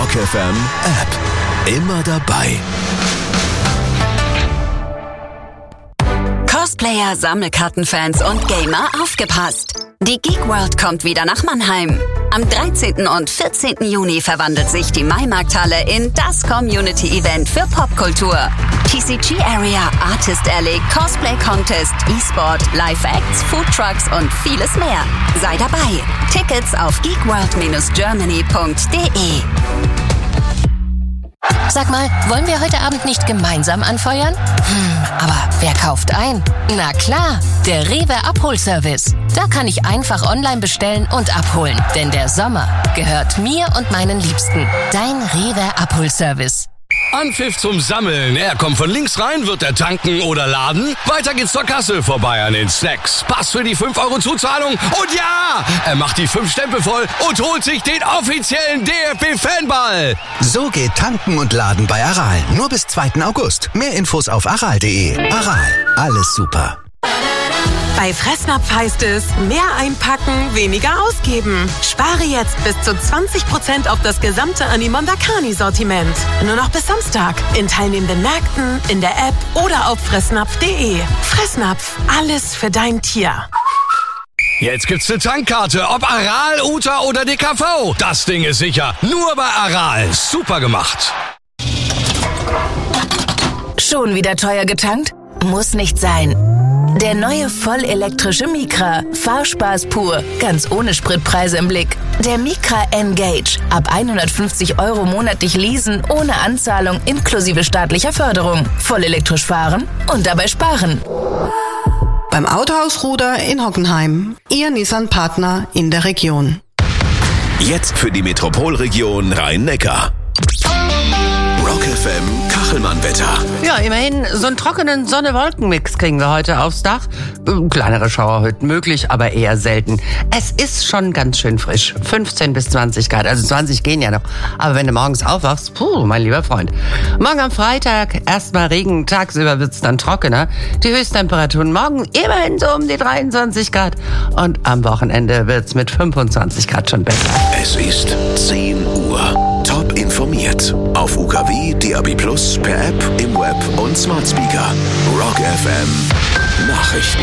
Rock FM App. Immer dabei. Cosplayer, Sammelkartenfans und Gamer, aufgepasst! Die Geek World kommt wieder nach Mannheim. Am 13. und 14. Juni verwandelt sich die Maimarkthalle in das Community-Event für Popkultur. TCG Area, Artist Alley, Cosplay Contest, E-Sport, Live-Acts, Foodtrucks und vieles mehr. Sei dabei. Tickets auf geekworld-germany.de. Sag mal, wollen wir heute Abend nicht gemeinsam anfeuern? Aber wer kauft ein? Na klar, der Rewe Abholservice. Da kann ich einfach online bestellen und abholen. Denn der Sommer gehört mir und meinen Liebsten. Dein Rewe Abholservice. Anpfiff zum Sammeln. Er kommt von links rein, wird er tanken oder laden. Weiter geht's zur Kasse, vorbei an den Snacks. Pass für die 5 € Zuzahlung. Und ja, er macht die 5 Stempel voll und holt sich den offiziellen DFB-Fanball. So geht Tanken und Laden bei Aral. Nur bis 2. August. Mehr Infos auf aral.de. Aral, alles super. Bei Fressnapf heißt es, mehr einpacken, weniger ausgeben. Spare jetzt bis zu 20% auf das gesamte Animondakani-Sortiment. Nur noch bis Samstag. In teilnehmenden Märkten, in der App oder auf fressnapf.de. Fressnapf, alles für dein Tier. Jetzt gibt's eine Tankkarte, ob Aral, Uta oder DKV. Das Ding ist sicher. Nur bei Aral. Super gemacht. Schon wieder teuer getankt? Muss nicht sein. Der neue vollelektrische Micra. Fahrspaß pur. Ganz ohne Spritpreise im Blick. Der Micra Engage. Ab 150 € monatlich leasen, ohne Anzahlung, inklusive staatlicher Förderung. Vollelektrisch fahren und dabei sparen. Beim Autohaus Ruder in Hockenheim. Ihr Nissan-Partner in der Region. Jetzt für die Metropolregion Rhein-Neckar. Rock FM Kachelmann-Wetter. Ja, immerhin so einen trockenen Sonne-Wolken-Mix kriegen wir heute aufs Dach. Kleinere Schauerhütten möglich, aber eher selten. Es ist schon ganz schön frisch. 15 bis 20 Grad, also 20 gehen ja noch. Aber wenn du morgens aufwachst, mein lieber Freund. Morgen am Freitag erstmal Regen, tagsüber wird's dann trockener. Die Höchsttemperaturen morgen immerhin so um die 23 Grad. Und am Wochenende wird's mit 25 Grad schon besser. Es ist 10 Uhr. Top informiert. Auf UKW, DAB+, per App, im Web und Smart Speaker. Rock FM Nachrichten.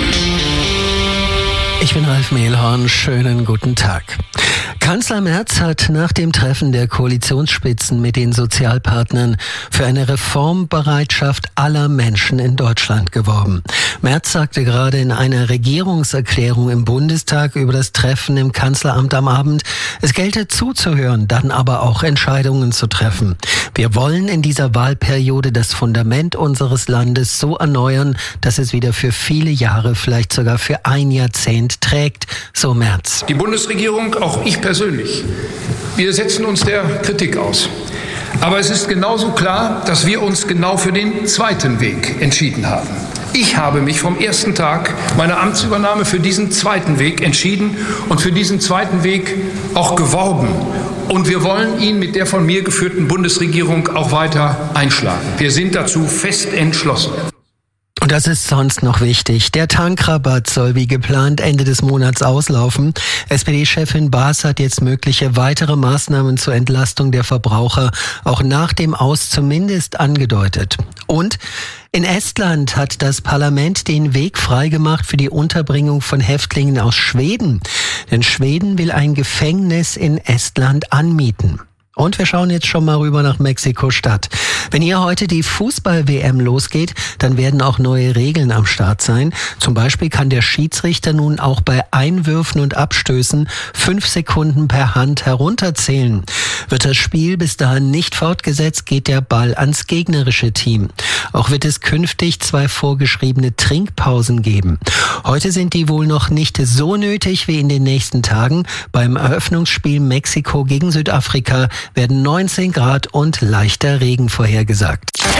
Ich bin Ralf Mehlhorn. Schönen guten Tag. Kanzler Merz hat nach dem Treffen der Koalitionsspitzen mit den Sozialpartnern für eine Reformbereitschaft aller Menschen in Deutschland geworben. Merz sagte gerade in einer Regierungserklärung im Bundestag über das Treffen im Kanzleramt am Abend, es gelte zuzuhören, dann aber auch Entscheidungen zu treffen. Wir wollen in dieser Wahlperiode das Fundament unseres Landes so erneuern, dass es wieder für viele Jahre, vielleicht sogar für ein Jahrzehnt trägt, so Merz. Die Bundesregierung, auch ich persönlich, wir setzen uns der Kritik aus. Aber es ist genauso klar, dass wir uns genau für den zweiten Weg entschieden haben. Ich habe mich vom ersten Tag meiner Amtsübernahme für diesen zweiten Weg entschieden und für diesen zweiten Weg auch geworben. Und wir wollen ihn mit der von mir geführten Bundesregierung auch weiter einschlagen. Wir sind dazu fest entschlossen. Und das ist sonst noch wichtig. Der Tankrabatt soll wie geplant Ende des Monats auslaufen. SPD-Chefin Baas hat jetzt mögliche weitere Maßnahmen zur Entlastung der Verbraucher auch nach dem Aus zumindest angedeutet. Und in Estland hat das Parlament den Weg freigemacht für die Unterbringung von Häftlingen aus Schweden. Denn Schweden will ein Gefängnis in Estland anmieten. Und wir schauen jetzt schon mal rüber nach Mexiko-Stadt. Wenn hier heute die Fußball-WM losgeht, dann werden auch neue Regeln am Start sein. Zum Beispiel kann der Schiedsrichter nun auch bei Einwürfen und Abstößen 5 Sekunden per Hand herunterzählen. Wird das Spiel bis dahin nicht fortgesetzt, geht der Ball ans gegnerische Team. Auch wird es künftig 2 vorgeschriebene Trinkpausen geben. Heute sind die wohl noch nicht so nötig wie in den nächsten Tagen. Beim Eröffnungsspiel Mexiko gegen Südafrika werden 19 Grad und leichter Regen vorhergesagt.